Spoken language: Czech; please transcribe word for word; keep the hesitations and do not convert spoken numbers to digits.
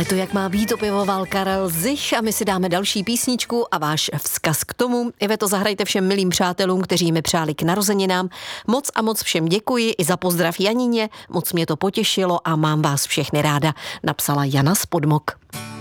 Ale to, jak má být, opěvoval Karel Zich a my si dáme další písničku a váš vzkaz k tomu. Iveto, zahrajte všem milým přátelům, kteří mi přáli k narozeninám. Moc a moc všem děkuji i za pozdrav Janině, moc mě to potěšilo a mám vás všechny ráda, napsala Jana z Podmok.